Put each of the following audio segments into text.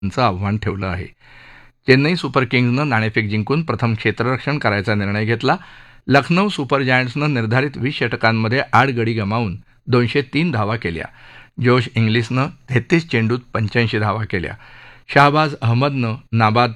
चं आव्हान ठेवलं आहे. चेन्नई सुपर किंग्जनं नाणेफेक जिंकून प्रथम क्षेत्ररक्षण करायचा निर्णय घेतला. लखनौ सुपर जायंट्सनं निर्धारित 20 षटकांमध्ये 8 गडी गमावून 203 धावा केल्या. जोश इंग्लिसनं 33 चेंडूत 85 धावा केल्या. शाहबाज अहमदनं नाबाद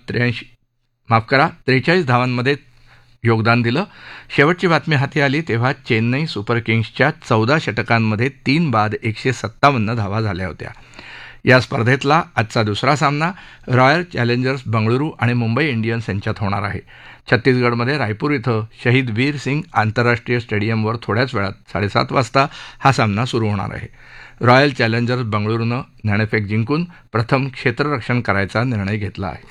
43 धावांमध्ये योगदान दिलं. शेवटची बातमी हाती आली तेव्हा चेन्नई सुपर किंग्सच्या 14 षटकांमध्ये 3 बाद 157 धावा झाल्या होत्या. या स्पर्धेतला आजचा दुसरा सामना रॉयल चॅलेंजर्स बंगळुरू आणि मुंबई इंडियन्स यांच्यात होणार आहे. छत्तीसगडमध्ये रायपूर इथं शहीद वीर सिंग आंतरराष्ट्रीय स्टेडियमवर थोड्याच वेळात 7:30 वाजता हा सामना सुरू होणार आहे. रॉयल चॅलेंजर्स बंगळुरूनं नाणेफेक जिंकून प्रथम क्षेत्ररक्षण करायचा निर्णय घेतला आहे.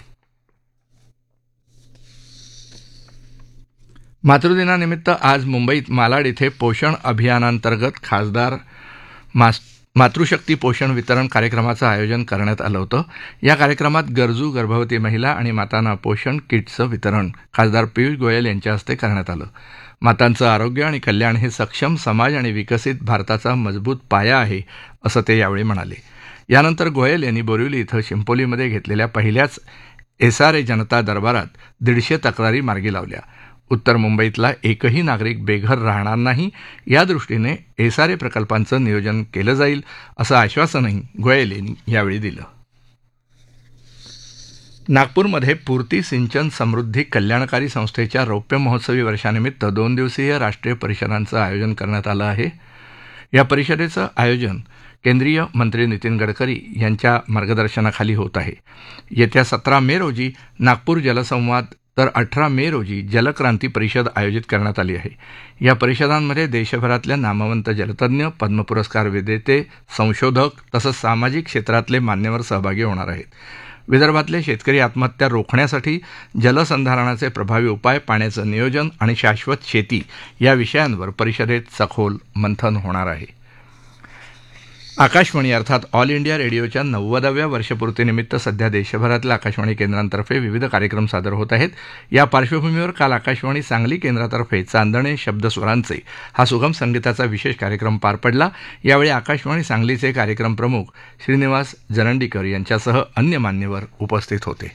मातृदिनानिमित्त आज मुंबईत मालाड इथे पोषण अभियानांतर्गत खासदार मातृशक्ती पोषण वितरण कार्यक्रमाचं आयोजन करण्यात आलं होतं. या कार्यक्रमात गरजू गर्भवती महिला आणि मातांना पोषण किटचं वितरण खासदार पियुष गोयल यांच्या हस्ते करण्यात आलं. मातांचं आरोग्य आणि कल्याण हे सक्षम समाज आणि विकसित भारताचा मजबूत पाया आहे असं ते यावेळी म्हणाले. यानंतर गोयल यांनी बोरिवली इथं शिंपोलीमध्ये घेतलेल्या पहिल्याच SRA जनता दरबारात 150 तक्रारी मार्गी लावल्या. उत्तर मुंबईतला एकही नागरिक बेघर राहणार नाही यादृष्टीने SRA प्रकल्पांचं नियोजन केलं जाईल असं आश्वासनही गोयल यांनी यावेळी दिलं. नागपूरमध्ये पूर्ती सिंचन समृद्धी कल्याणकारी संस्थेच्या रौप्य महोत्सवी वर्षानिमित्त 2 दिवसीय राष्ट्रीय परिषदांचं आयोजन करण्यात आलं आहे. या परिषदेचं आयोजन केंद्रीय मंत्री नितीन गडकरी यांच्या मार्गदर्शनाखाली होत आहे. येत्या 17 मे रोजी नागपूर जलसंवाद तर 18 मे रोजी जलक्रांती परिषद आयोजित करण्यात आली आहे. या परिषदांमध्ये देशभरातल्या नामवंत जलतज्ञ, पद्म पुरस्कार विजेते, संशोधक तसंच सामाजिक क्षेत्रातले मान्यवर सहभागी होणार आहेत. विदर्भातले शेतकरी आत्महत्या रोखण्यासाठी जलसंधारणाचे प्रभावी उपाय, पाण्याचं नियोजन आणि शाश्वत शेती या विषयांवर परिषदेत सखोल मंथन होणार आहे. आकाशवाणी अर्थात ऑल इंडिया रेडिओच्या 90व्या वर्षपूर्तीनिमित्त सध्या देशभरातल्या आकाशवाणी केंद्रांतर्फे विविध कार्यक्रम सादर होत आहेत. या पार्श्वभूमीवर काल आकाशवाणी सांगली केंद्रातर्फे चांदणे शब्दस्वरांचे हा सुगम संगीताचा विशेष कार्यक्रम पार पडला. यावेळी आकाशवाणी सांगलीचे कार्यक्रम प्रमुख श्रीनिवास जरंडीकर यांच्यासह अन्य मान्यवर उपस्थित होते.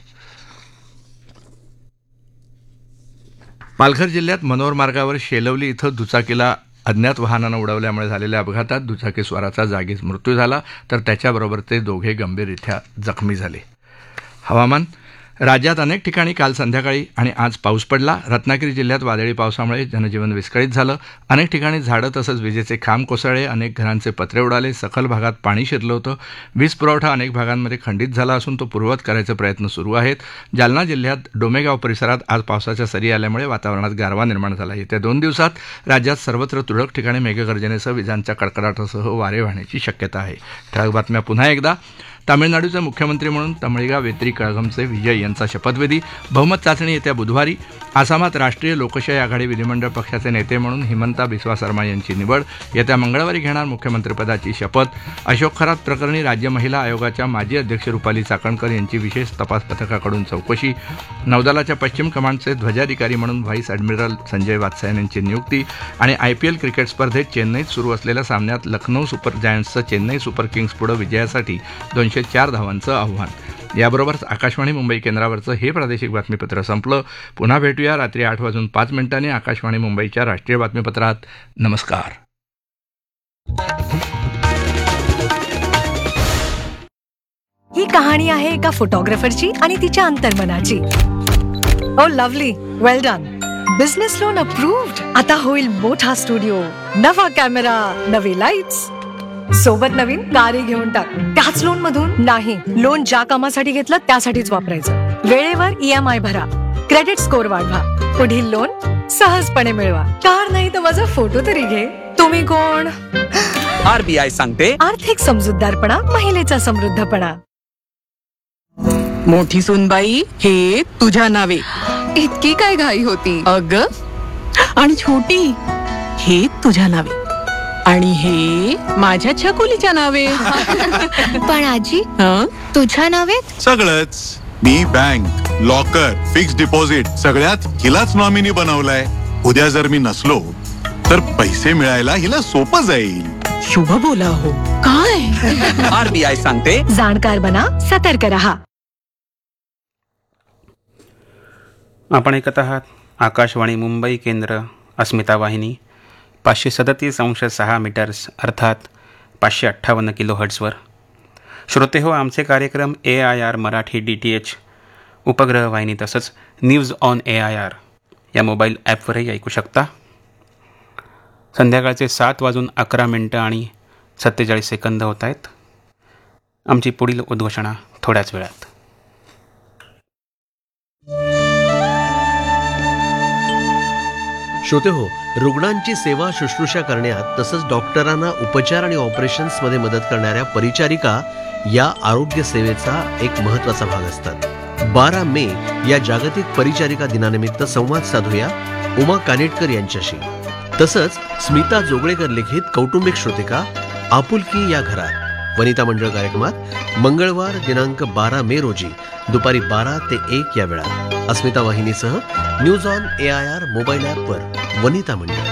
पालघर जिल्ह्यात मनोर मार्गावर शेलवली इथं दुचाकीला अज्ञात वाहनानं उडवल्यामुळे झालेल्या अपघातात दुचाकीस्वाराचा जागीच मृत्यू झाला तर त्याच्याबरोबर दोघे गंभीररित्या जखमी झाले. हवामान. राज्यात अनेक ठिकाणी काल संध्याकाळी आणि आज पाऊस पडला. रत्नागिरी जिल्ह्यात वादळी पावसामुळे जनजीवन विस्कळीत झालं. अनेक ठिकाणी झाडं तसंच विजेचे खांब कोसळले. अनेक घरांचे पत्रे उडाले. सखल भागात पाणी शिरलं होतं. वीज पुरवठा अनेक भागांमध्ये खंडित झाला असून तो पूर्ववत करायचे प्रयत्न सुरू आहेत. जालना जिल्ह्यात डोमेगाव परिसरात आज पावसाच्या सरी आल्यामुळे वातावरणात गारवा निर्माण झाला. येत्या 2 दिवसात राज्यात सर्वत्र तुरळक ठिकाणी मेघगर्जनेसह विजांच्या कडकडाटासह वारे वाहण्याची शक्यता आहे. ठळक बातम्या पुन्हा एकदा. तामिळनाडूचे मुख्यमंत्री म्हणून तमिळगा वेत्री कळघमचे विजय यांचा शपथविधी. बहुमत चाचणी येत्या बुधवारी. आसामात राष्ट्रीय लोकशाही आघाडी विधिमंडळ पक्षाचे नेते म्हणून हिमंता बिस्वा शर्मा यांची निवड. येत्या मंगळवारी घेणार मुख्यमंत्रीपदाची शपथ. अशोक खरात प्रकरणी राज्य महिला आयोगाच्या माजी अध्यक्ष रुपाली चाकणकर यांची विशेष तपास पथकाकडून चौकशी. नौदलाच्या पश्चिम कमांडचे ध्वजाधिकारी म्हणून व्हाईस ॲडमिरल संजय वात्सायन यांची नियुक्ती. आणि IPL क्रिकेट स्पर्धेत चेन्नईत सुरू असलेल्या सामन्यात Lucknow super जायंट्सचं Chennai super Kings पुढे विजयासाठी 204 धावांचं आव्हान. याबरोबरच आकाशवाणी मुंबई केंद्रावरचं हे प्रादेशिक बातमीपत्र संपलं. पुन्हा भेटूया रात्री 8:05 आकाशवाणी मुंबईच्या राष्ट्रीय बातमीपत्रात. नमस्कार. ही कहाणी आहे एका फोटोग्राफरची आणि तिच्या अंतर्मनाची. ओ लवली, वेल डन. Business loan approved. आता होईल मोठा स्टुडिओ, नवा कॅमेरा, नवी लाईट्स, सोबत नवीन कारही घेऊन टाक. त्याच लोन मधून नाही. लोन ज्या कामासाठी घेतलं त्यासाठीच वापरायचं. वेळेवर EMI भरा, क्रेडिट स्कोअर वाढवा, पुढील लोन सहजपणे मिळवा. कार नाही तर माझा फोटो तरी घे. तुम्ही कोण? RBI सांगते, आर्थिक समजूतदारपणा महिलेचा समृद्धपणा. मोठी सुनबाई, हे तुझ्या नावे. इतकी काय घाई होती अग? आणि छोटी, हे तुझ्या नावे. आणि हे माझ्या छकुलीच्या नावे. पण आजी, तुझ्या नावे सगळंच. मी बँक, लॉकर, फिक्स डिपॉझिट सगळ्यात हिलाच नॉमिनी बनवलंय. उद्या जर मी नसलो तर पैसे मिळायला हिला सोपं जाईल. शुभ बोला हो. काय? RBI सांगते, जाणकार बना, सतर्क रहा. आपण ऐकत आहात आकाशवाणी मुंबई केंद्र अस्मिता वाहिनी 537.6 मीटर्स अर्थात 558 किलो हर्ट्झवर. श्रोते हो, आमचे कार्यक्रम AIR मराठी DTH उपग्रह वाहिनी तसंच न्यूज ऑन AIR या मोबाईल ॲपवरही ऐकू शकता. संध्याकाळचे 7:11 आणि 47 सेकंद होत आहेत. आमची पुढील उद्घोषणा थोड्याच वेळात. श्रोते हो, रुग्णांची सेवा शुश्रूषा करण्यात तसंच डॉक्टरांना उपचार आणि ऑपरेशन्समध्ये मदत करणाऱ्या परिचारिका या आरोग्य सेवेचा एक महत्त्वाचा भाग असतात. 12 मे या जागतिक परिचारिका दिनानिमित्त संवाद साधूया उमा कानेटकर यांच्याशी. तसंच स्मिता जोगळेकर लिखित कौटुंबिक श्रोतिका आपुलकी या घरात वनिता मंडळ कार्यक्रमात मंगळवार दिनांक 12 मे रोजी दुपारी 12 ते 1 या वेळात अस्मिता वाहिनीसह न्यूज ऑन AIR मोबाईल ॲपवर वनिता मंडळ.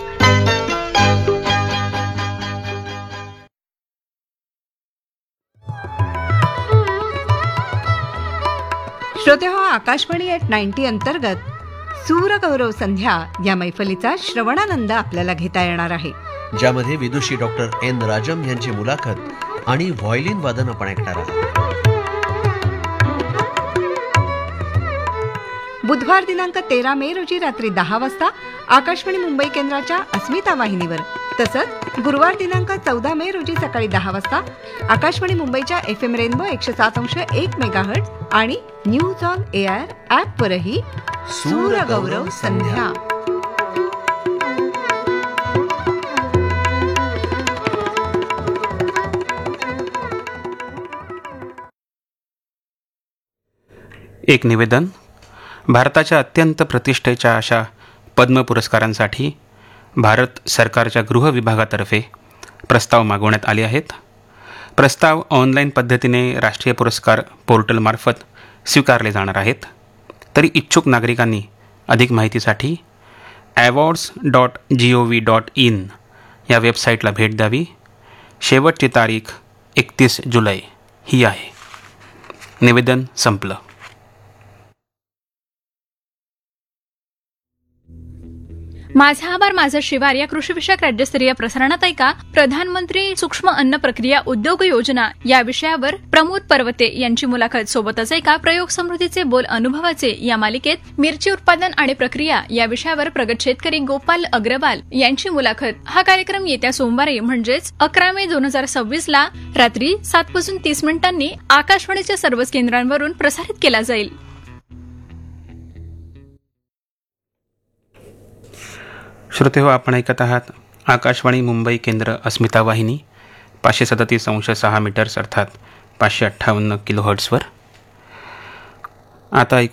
श्रोते हो, आकाशवाणी at 90 अंतर्गत सूरगौरव संध्या या मैफलीचा श्रवणानंद आपल्याला घेता येणार आहे, ज्यामध्ये विदुषी डॉक्टर N राजम यांची मुलाखत आणि व्हायोलिन वादन आपण ऐकणार आहोत. बुधवार दिनांक 13 मे रोजी रात्री 10 वाजता आकाशवाणी मुंबई केंद्राच्या अस्मिता वाहिनीवर, तसंच गुरुवार दिनांक 14 मे रोजी सकाळी 10 वाजता आकाशवाणी मुंबईच्या FM रेनबो 107.1 मेगाहर्ट्झ आणि न्यूज ऑन AIR ॲपवरही सूरगौरव संध्या. एक निवेदन. भारताच्या अत्यंत प्रतिष्ठेच्या अशा पद्म पुरस्कारांसाठी भारत सरकारच्या गृह विभागातर्फे प्रस्ताव मागवण्यात आले आहेत. प्रस्ताव ऑनलाईन पद्धतीने राष्ट्रीय पुरस्कार पोर्टलमार्फत स्वीकारले जाणार आहेत. तरी इच्छुक नागरिकांनी अधिक माहितीसाठी awards.gov.in या वेबसाईटला भेट द्यावी. शेवटची तारीख 31 जुलै ही आहे. निवेदन संपलं. माझा आभार माझा शिवार या कृषीविषयक राज्यस्तरीय प्रसारणात ऐका प्रधानमंत्री सूक्ष्म अन्न प्रक्रिया उद्योग योजना या विषयावर प्रमोद पर्वते यांची मुलाखत. सोबतच ऐका प्रयोग समृद्धीचे बोल अनुभवाचे या मालिकेत मिरची उत्पादन आणि प्रक्रिया या विषयावर प्रगत शेतकरी गोपाल अग्रवाल यांची मुलाखत. हा कार्यक्रम येत्या सोमवारी म्हणजेच 11 मे 2026 ला रात्री 7:30 आकाशवाणीच्या सर्वच केंद्रांवरून प्रसारित केला जाईल. श्रोते हो, आपण ऐकत आहात आकाशवाणी मुंबई केंद्र अस्मिता वाहिनी 537.6 मीटर्स अर्थात 558 किलो हर्ट्झवर. आता ऐकू